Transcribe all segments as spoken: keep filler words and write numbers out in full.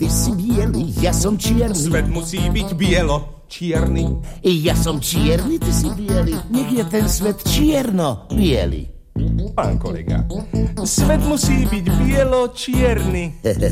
Ty si biely, ja som čierny. Svet musí byť bielo, čierny. Ja som čierny, ty si biely. Nech je ten svet čierno, biely. Pán kolega, svet musí byť bielo, čierny.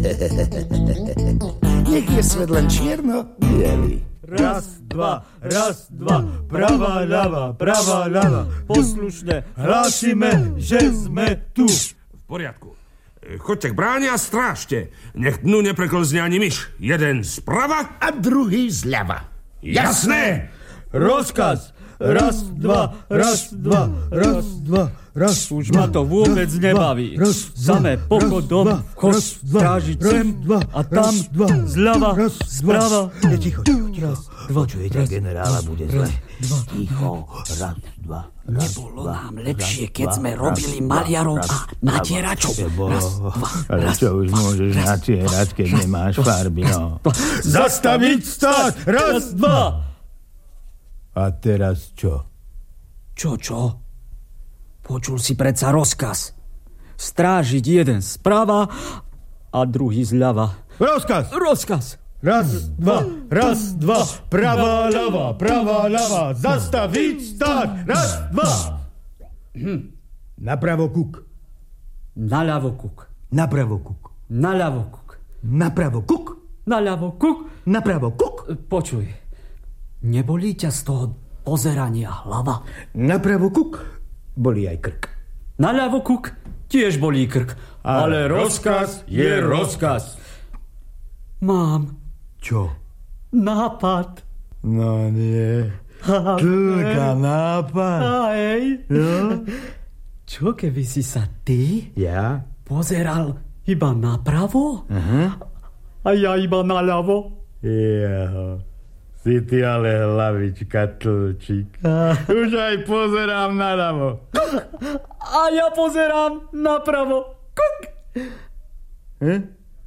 Nech je svet len čierno, biely. Raz, dva, raz, dva, pravá, ľava, pravá, ľava. Poslušne hlásime, že sme tu. V poriadku. Choďte k bráne a strážte. Nech dnu nepreklzne ani myš. Jeden zprava a druhý zľava. Jasné! Rozkaz. Raz, dva, raz, dva, raz, dva, raz. Už ma to vôbec nebaví. Samé pochodom, vchod, strážiť sem a tam, zľava, zprava. Ticho, ticho, ticho. Počujete, generála bude zle. Ticho, raz, dva. Nebolo nám lepšie, keď sme robili maliarov a natieračov. Raz, dva, ale čo už môžeš natierať, keď nemáš farby, no. Zastaviť stát! Raz, dva! A teraz čo? Čo, čo? Počul si predsa rozkaz. Strážiť jeden zprava a druhý zľava. Rozkaz! Rozkaz! Raz, dva, raz, dva, pravá, ľava, pravá, ľava, zastaviť stát! Raz, dva! Hm. Napravo kuk. Naľavo kuk. Napravo kuk. Naľavo kuk. Napravo kuk. Naľavo kuk. Napravo kuk. Počuj. Nebolí ťa z toho pozerania hlava? Napravo kuk, bolí aj krk. Naľavo kuk, tiež bolí krk. Ale rozkaz je rozkaz. Mám. Čo? Nápad. No nie. Tlka nápad. A hej. No? Čo keby si sa ty Ja? pozeral iba napravo? Aha. A ja iba naľavo? Jeho. Si ty ale hlavička tlčík. Už aj pozerám naľavo. A ja pozerám napravo. Kuk. He?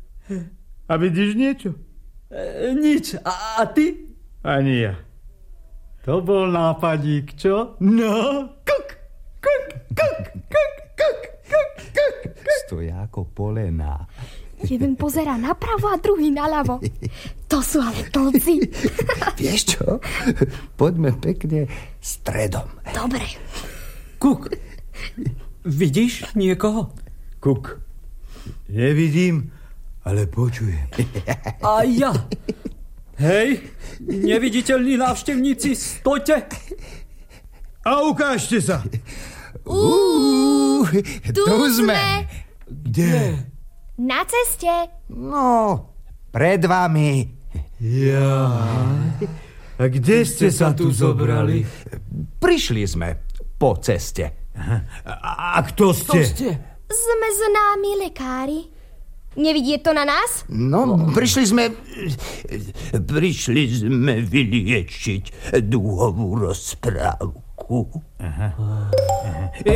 A vidíš niečo? E, nič. A, a ty? Ani ja. To bol nápadík, čo? No. Kuk. Kuk. Kuk. Kuk. Kuk. Kuk. Kuk. Stoja ako polená. Jeden pozerá napravo a druhý naľavo. To sú ale tlci. Vieš čo? Poďme pekne stredom. Dobre. Kuk. Vidíš niekoho? Kuk. Nevidím, ale počujem. A ja. Hej, neviditeľní návštevníci, stojte. A ukážte sa. Uú, tu, tu sme. Kde? Na ceste. No, pred vami. Ja. A kde ste sa tu zobrali? Prišli sme po ceste. A, a kto ste? Kto ste? Sme známi lekári. Nevidie to na nás? No, prišli sme... Prišli sme vyliečiť dúhovú rozprávku. Aha. Aha. E,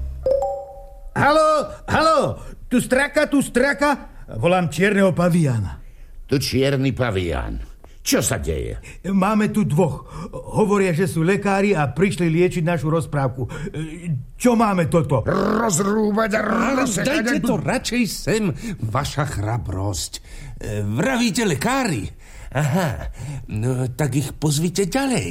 halo, halo, tu straka, tu straka. Volám čierneho paviána. Tu čierny pavián. Čo sa deje? Máme tu dvoch. Hovoria, že sú lekári a prišli liečiť našu rozprávku. Čo máme toto? Rozrúbať a rozsekať. Dajte to radšej sem, vaša chrabrosť. Vravíte lekári? Aha, no tak ich pozvite ďalej.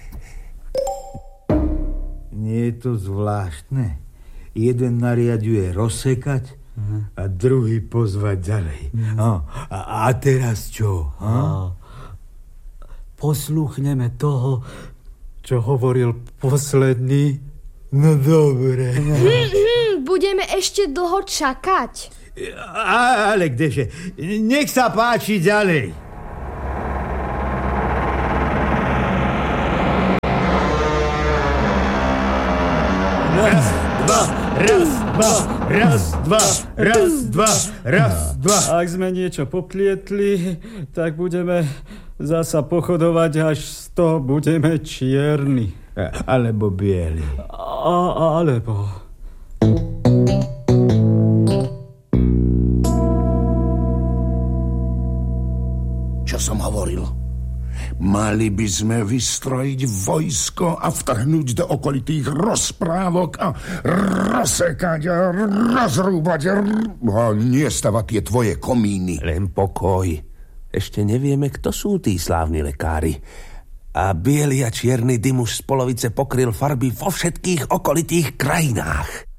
Nie je to zvláštne. Jeden nariaduje rozsekať a druhý pozvať ďalej. No, a, a teraz čo? Ha? Posluchneme toho, čo hovoril posledný. No dobre. Mm-hmm, budeme ešte dlho čakať. A, ale kdeže? Nech sa páči ďalej. Raz, dva, raz, dva, raz, dva, raz, dva, raz, dva. Ak sme niečo poplietli, tak budeme zasa pochodovať, až z toho budeme čierni. Alebo bieli. A, alebo... Čo som hovoril? Mali by sme vystrojiť vojsko a vtrhnúť do okolitých rozprávok a rozsekať a rozrúbať a, a nestavať tie tvoje komíny. Len pokoj. Ešte nevieme, kto sú tí slávni lekári. A biely a čierny dym už z polovice pokryl farby vo všetkých okolitých krajinách.